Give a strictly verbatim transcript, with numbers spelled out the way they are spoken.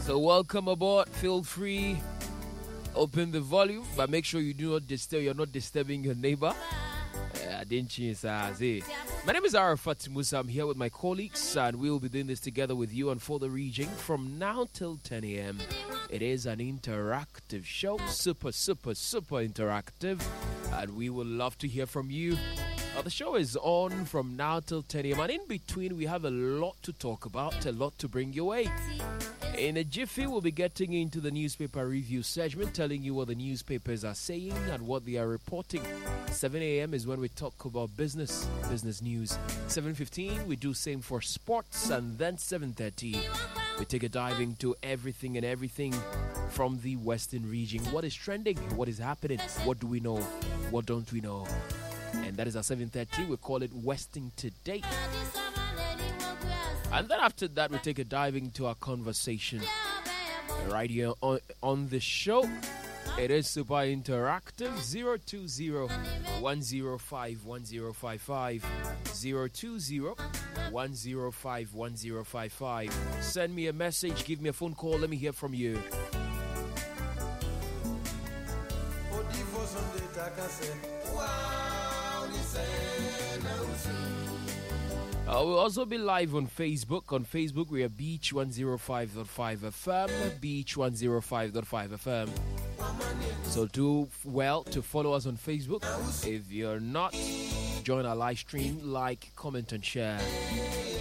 So welcome aboard. Feel free. Open the volume, but make sure you do not disturb. You're not disturbing your neighbor. Uh, didn't you say? My name is Arafat Musa. I'm here with my colleagues, and we will be doing this together with you and for the region from now till ten a.m. It is an interactive show, super, super, super interactive, and we will love to hear from you. Uh, the show is on from now till ten a.m. and in between we have a lot to talk about, a lot to bring your way. In a jiffy, we'll be getting into the newspaper review segment, telling you what the newspapers are saying and what they are reporting. seven a.m. is when we talk about business, business news. seven fifteen, we do same for sports, and then seven thirty, we take a dive into everything and everything from the Western region. What is trending? What is happening? What do we know? What don't we know? And that is at seven thirty. We call it Western Today. And then after that, we take a dive into our conversation right here on, on the show. It is super interactive. zero two zero, one zero five, one zero five five. zero two zero, one zero five, one zero five five. Send me a message. Give me a phone call. Let me hear from you. Uh, we'll also be live on Facebook. On Facebook, we are Beach one oh five point five F M. Beach one oh five point five F M. So do well to follow us on Facebook. If you're not, join our live stream, like, comment, and share.